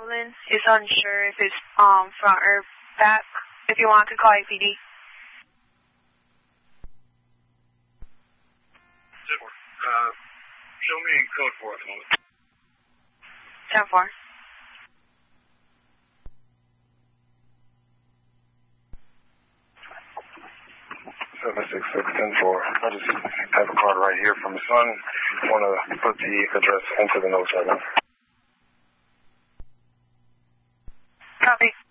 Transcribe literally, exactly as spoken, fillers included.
Is unsure if it's um front or back. If you want, I could call A P D. Uh, show me code four at the moment. ten four. seven six six ten four. I just have a card right here from the son. I want to put the address into the notes right now. Copy.